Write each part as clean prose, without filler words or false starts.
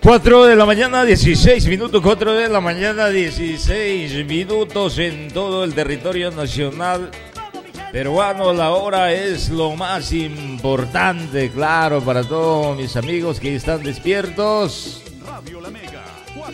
4 de la mañana, 16 minutos, 4 de la mañana, 16 minutos en todo el territorio nacional peruano. La hora es lo más importante, claro, para todos mis amigos que están despiertos. Radio La Mega,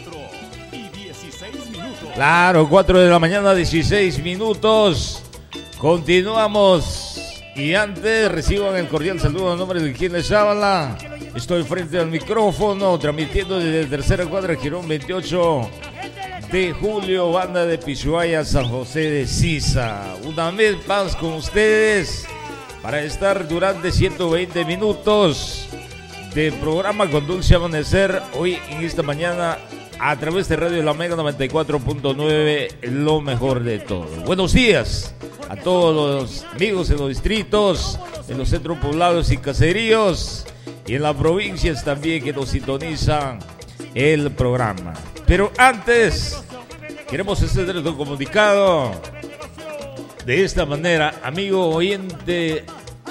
4:16 minutos. Claro, 4 de la mañana, 16 minutos. Continuamos. Y antes reciban el cordial saludo en nombre de quien les habla. Estoy frente al micrófono, transmitiendo desde tercera cuadra, Girón 28 de julio, banda de Pishuaya, San José de Sisa. Una vez más con ustedes para estar durante 120 minutos de programa con Dulce Amanecer. Hoy en esta mañana a través de Radio La Mega 94.9, lo mejor de todo. Buenos días a todos los amigos en los distritos, en los centros poblados y caseríos, y en las provincias también que nos sintonizan el programa. Pero antes, queremos hacer un comunicado de esta manera. Amigo oyente,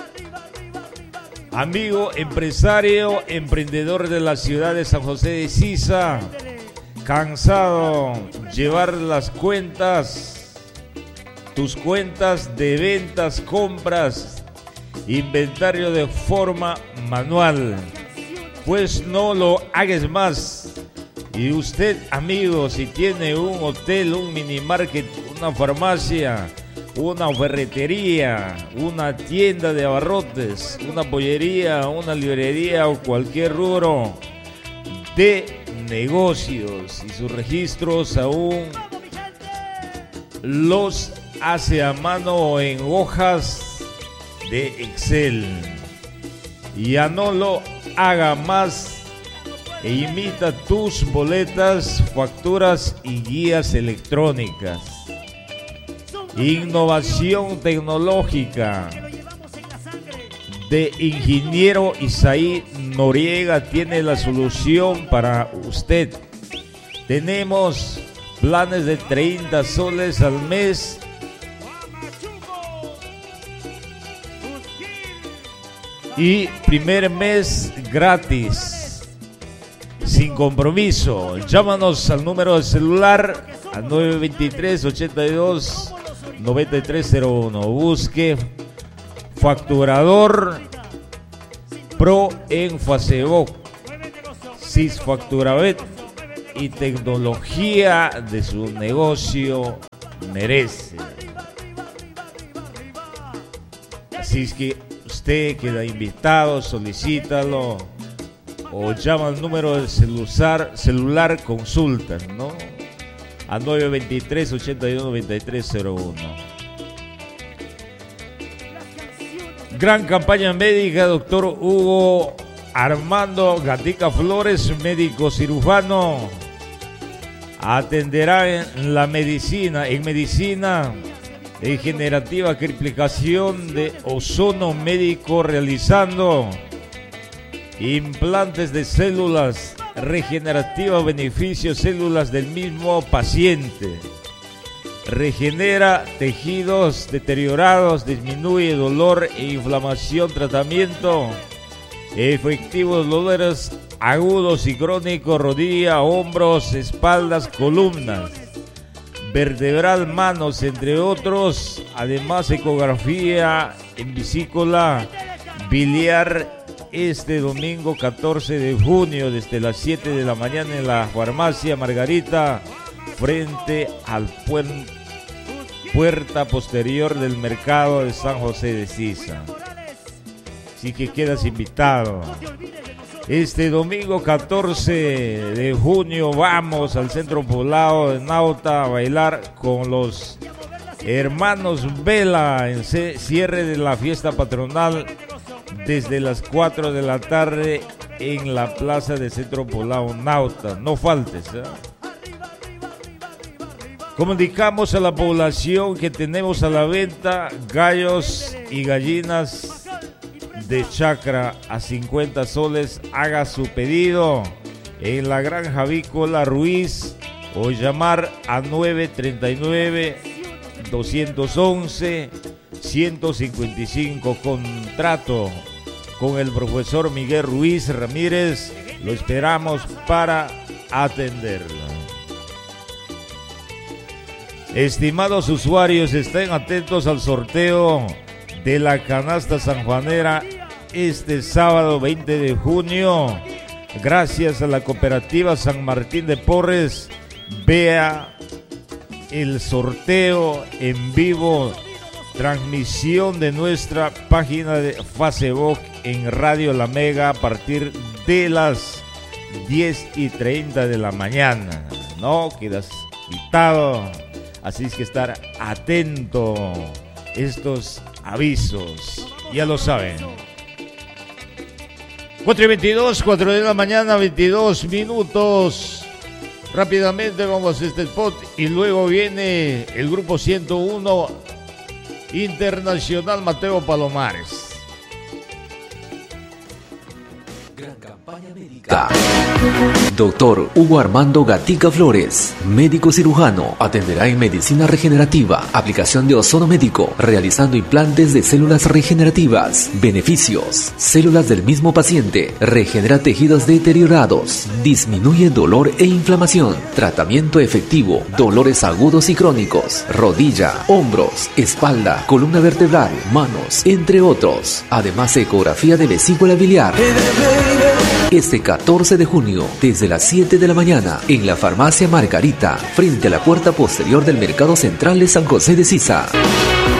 amigo empresario, emprendedor de la ciudad de San José de Sisa, cansado llevar las cuentas, tus cuentas de ventas, compras, inventario de forma manual, pues no lo hagas más. Y usted, amigo, si tiene un hotel, un mini market, una farmacia, una ferretería, una tienda de abarrotes, una pollería, una librería o cualquier rubro de negocios y sus registros aún los hace a mano o en hojas de Excel, ya no lo haga más e imita tus boletas, facturas y guías electrónicas. Innovación tecnológica de ingeniero Isaí Noriega tiene la solución para usted. Tenemos planes de 30 soles al mes y primer mes gratis, sin compromiso. Llámanos al número de celular al 923-82-9301. Busque Facturador Pro en Facebook, Sisfacturabet, y tecnología de su negocio merece. Así es que usted queda invitado, solicítalo o llama al número del celular, consulta, ¿no? A 923-81-9301. Gran campaña médica, doctor Hugo Armando Gatica Flores, médico cirujano, atenderá en medicina degenerativa, triplicación de ozono médico, realizando implantes de células regenerativas, beneficios, células del mismo paciente. Regenera tejidos deteriorados, disminuye dolor e inflamación, tratamiento efectivos, dolores agudos y crónicos, rodilla, hombros, espaldas, columnas vertebral, manos, entre otros. Además, ecografía en vesícula biliar este domingo 14 de junio desde las 7 de la mañana en la farmacia Margarita, frente al puerta posterior del mercado de San José de Sisa. Así que quedas invitado. Este domingo 14 de junio vamos al centro poblado de Nauta a bailar con los hermanos Vela en cierre de la fiesta patronal desde las 4 de la tarde en la plaza de centro poblado Nauta. No faltes, ¿eh? Comunicamos a la población que tenemos a la venta gallos y gallinas de chacra a 50 soles. Haga su pedido en la Granja Avícola Ruiz o llamar a 939-211-155. Contrato con el profesor Miguel Ruiz Ramírez Lo esperamos para atenderlo. Estimados usuarios, estén atentos al sorteo de la canasta sanjuanera este sábado 20 de junio. Gracias a la cooperativa San Martín de Porres. Vea el sorteo en vivo, transmisión de nuestra página de Facebook en Radio La Mega a partir de las 10:30 de la mañana. No quedas invitado, así es que estar atento a estos avisos, ya lo saben. 4:22, 4 de la mañana, 22 minutos. Rápidamente vamos a este spot y luego viene el grupo 101 Internacional Mateo Palomares. Gran campaña médica. Doctor Hugo Armando Gatica Flores, médico cirujano, atenderá en medicina regenerativa, aplicación de ozono médico, realizando implantes de células regenerativas. Beneficios: células del mismo paciente, regenera tejidos deteriorados, disminuye dolor e inflamación, tratamiento efectivo, dolores agudos y crónicos, rodilla, hombros, espalda, columna vertebral, manos, entre otros. Además, ecografía de vesícula biliar. Este 14 de junio, desde las 7 de la mañana, en la farmacia Margarita, frente a la puerta posterior del Mercado Central de San José de Sisa.